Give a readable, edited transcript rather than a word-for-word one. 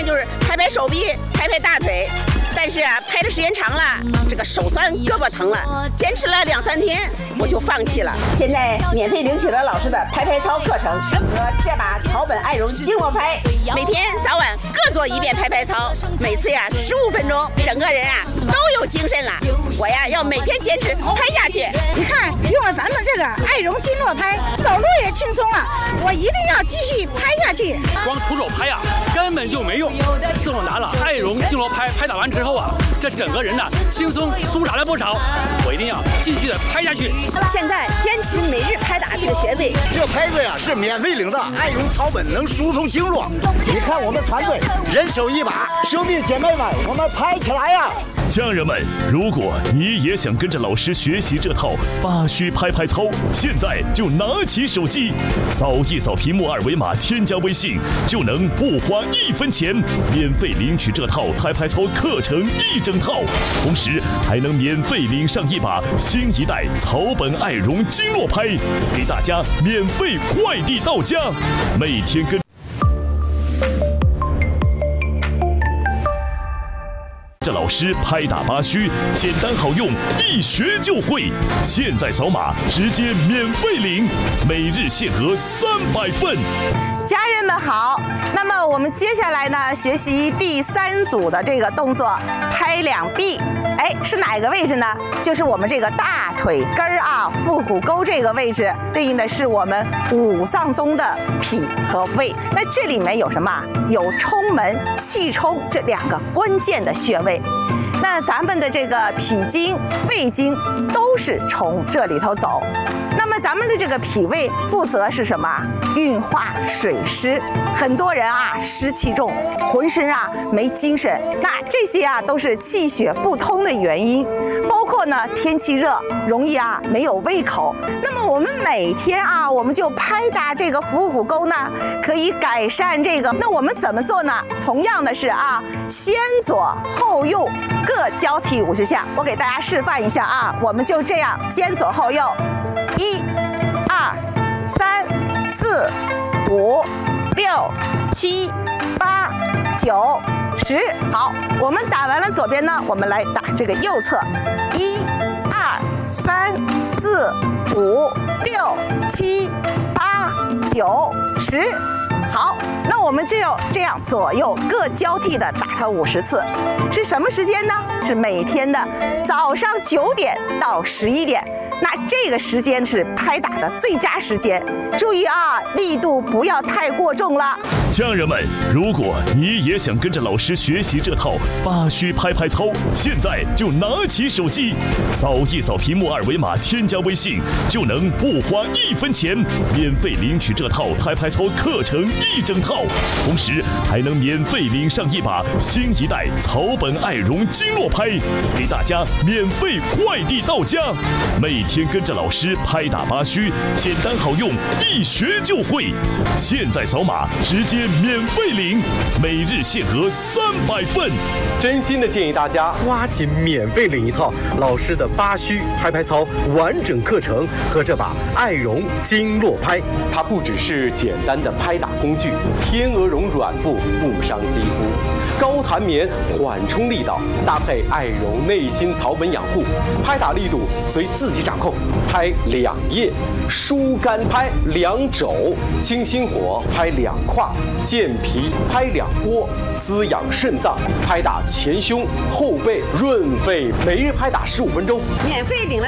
天就是拍拍手臂，拍拍大腿。但是啊，拍的时间长了，这个手酸胳膊疼了，坚持了2、3天，我就放弃了。现在免费领取了老师的拍拍操课程和这把草本爱绒经络拍，每天早晚各做1遍拍拍操，每次呀15分钟，整个人啊都有精神了。我呀要每天坚持拍下去。 你看，用了咱们这个爱绒经络拍，走路也轻松了。我一定要继续拍下去。 光徒手拍呀，根本就没用。自我拿了爱绒经络拍打完之后啊，这整个人呢轻松舒展了不少。我一定要继续的拍下去。 现在坚持每日拍打这个穴位， 这拍子呀是免费领的，爱绒草本能疏通经络。你看我们团队人手一把，兄弟姐妹们，我们拍起来呀！ 家人们，如果你也想跟着老师学习这套8虚拍拍操，现在就拿起手机，扫一扫屏幕2维码，添加微信，就能不花1分钱，免费领取这套拍拍操课程1整套，同时还能免费领上一把新一代草本爱绒经络拍，给大家免费快递到家，每天跟这老师拍打8虚，简单好用，一学就会。现在扫码直接免费领，每日限额300份。 家人们好，那么我们接下来呢，学习第3组的这个动作，拍两臂。是哪个位置呢？就是我们这个大腿根儿啊，腹股沟这个位置，对应的是我们5脏中的脾和胃。那这里面有什么？有冲门、气冲这2个关键的穴位。那咱们的这个脾经、胃经都是从这里头走。那么咱们的这个脾胃负责是什么？运化水湿。很多人啊湿气重，浑身啊没精神，那这些啊都是气血不通的原因。包括呢天气热，容易啊没有胃口。那么我们每天啊，我们就拍打这个腹股沟呢，可以改善这个。那我们怎么做呢？同样的是啊，先左后右各交替50下。我给大家示范一下啊，我们就这样先左后右，1、2、3、4、5、6、7、8、9、10。好，我们打完了左边呢，我们来打这个右侧，1、2、3、4、5、6、7、8、9、10。好，那我们就要这样左右各交替的打它50次，是什么时间呢？是每天的早上9点到11点。那这个时间是拍打的最佳时间，注意啊，力度不要太过重了。 家人们，如果你也想跟着老师学习这套8虚拍拍操，现在就拿起手机，扫一扫屏幕2维码，添加微信，就能不花1分钱，免费领取这套拍拍操课程1整套，同时还能免费领上一把新一代草本爱绒经络拍，给大家免费快递到家。每天跟着老师拍打8虚，简单好用，一学就会。现在扫码直接免费领，每日限额300份。 真心的建议大家抓紧免费领一套老师的8虚拍拍操完整课程和这把爱绒经络拍。它不只是简单的拍打工具，天鹅绒软布不伤肌肤，高弹棉缓冲力道，搭配爱绒内心草本养护，拍打力度随自己掌控。拍2页，疏肝拍2肘，清心火拍2胯，健脾拍2波，滋养肾脏拍打前胸后背，润肺。每日拍打15分钟， 免费领了。